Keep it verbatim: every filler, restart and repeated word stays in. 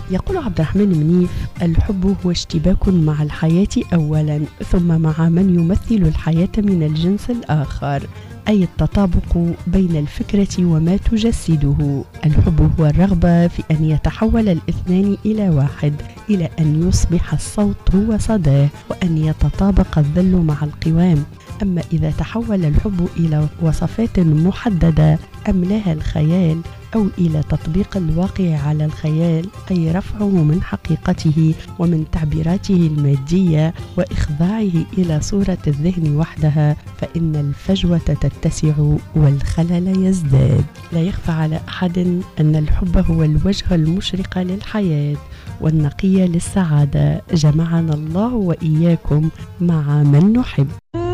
يقول عبد الرحمن منيف: الحب هو اشتباك مع الحياة أولا، ثم مع من يمثل الحياة من الجنس الآخر، أي التطابق بين الفكرة وما تجسده. الحب هو الرغبة في أن يتحول الاثنان إلى واحد، إلى أن يصبح الصوت هو صداه، وأن يتطابق الظل مع القوام. أما إذا تحول الحب إلى وصفات محددة أملاها الخيال، أو إلى تطبيق الواقع على الخيال، أي رفعه من حقيقته ومن تعبيراته المادية وإخضاعه إلى صورة الذهن وحدها، فإن الفجوة تتسع والخلل يزداد. لا يخفى على أحد أن الحب هو الوجه المشرق للحياة والنقي للسعادة. جمعنا الله وإياكم مع من نحب.